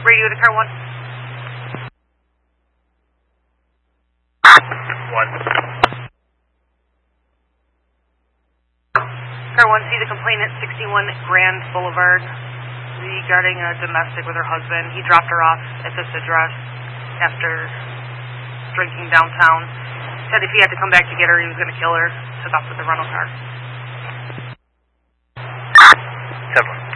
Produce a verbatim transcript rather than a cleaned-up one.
Brady with a car one. One. Car one, see the complainant, sixty-one Grand Boulevard, regarding a domestic with her husband. He dropped her off at this address after drinking downtown. Said if he had to come back to get her, he was going to kill her. Took off with the rental car. ten one.